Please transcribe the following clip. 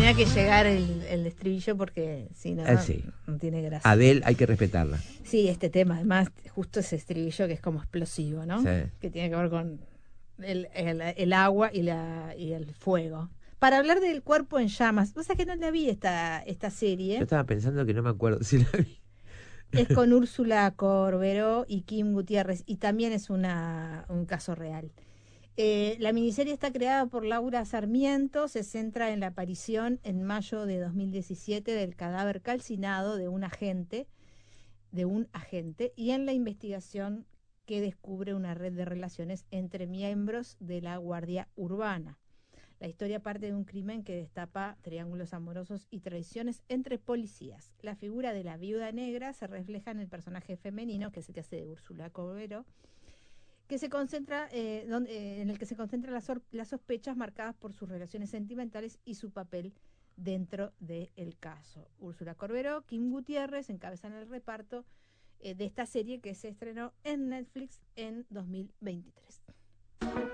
tenía que llegar el estribillo porque si no, Sí. no tiene gracia. Adele hay que respetarla. Sí, este tema, además, justo ese estribillo que es como explosivo, ¿no? Sí. Que tiene que ver con el agua y el fuego. Para hablar del Cuerpo en Llamas, vos sabés que no la vi esta Yo serie. estaba pensando que no me acuerdo si la vi. Es con Úrsula Corberó y Kim Gutiérrez, y también es un caso real. La miniserie está creada por Laura Sarmiento, se centra en la aparición en mayo de 2017 del cadáver calcinado de un agente, y en la investigación que descubre una red de relaciones entre miembros de la Guardia Urbana. La historia parte de un crimen que destapa triángulos amorosos y traiciones entre policías. La figura de la viuda negra se refleja en el personaje femenino, que es el que hace de Úrsula Corberó, que se concentra, en el que se concentran las sospechas marcadas por sus relaciones sentimentales y su papel dentro del caso. Úrsula Corberó, Kim Gutiérrez encabezan el reparto de esta serie que se estrenó en Netflix en 2023.